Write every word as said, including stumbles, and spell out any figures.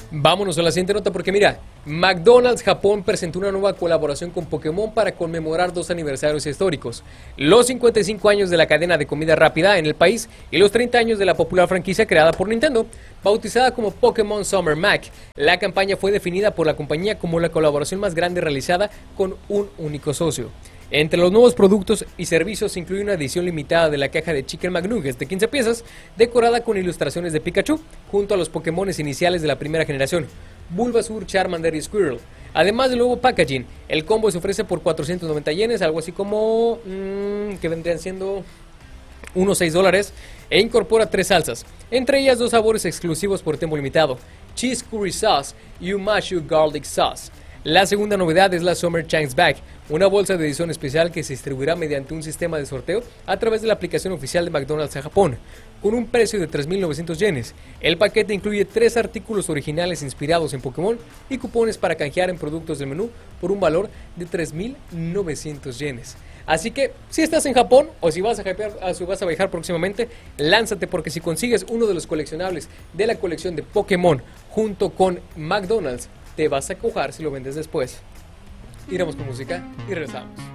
Vámonos a la siguiente nota porque mira, McDonald's Japón presentó una nueva colaboración con Pokémon para conmemorar dos aniversarios históricos, los cincuenta y cinco años de la cadena de comida rápida en el país y los treinta años de la popular franquicia creada por Nintendo. Bautizada como Pokémon Summer Mac, la campaña fue definida por la compañía como la colaboración más grande realizada con un único socio. Entre los nuevos productos y servicios se incluye una edición limitada de la caja de Chicken McNuggets de quince piezas, decorada con ilustraciones de Pikachu, junto a los Pokémones iniciales de la primera generación, Bulbasaur, Charmander y Squirtle. Además del nuevo packaging, el combo se ofrece por cuatrocientos noventa yenes, algo así como... Mmm, que vendrían siendo unos seis dólares, e incorpora tres salsas, entre ellas dos sabores exclusivos por tiempo limitado, Cheese Curry Sauce y Umashu Garlic Sauce. La segunda novedad es la Summer Chance Bag, una bolsa de edición especial que se distribuirá mediante un sistema de sorteo a través de la aplicación oficial de McDonald's a Japón, con un precio de tres mil novecientos yenes. El paquete incluye tres artículos originales inspirados en Pokémon y cupones para canjear en productos del menú por un valor de tres mil novecientos yenes. Así que, si estás en Japón o si vas a, hypear, si vas a viajar próximamente, lánzate porque si consigues uno de los coleccionables de la colección de Pokémon junto con McDonald's, te vas a cojar si lo vendes después. Iremos con música y regresamos.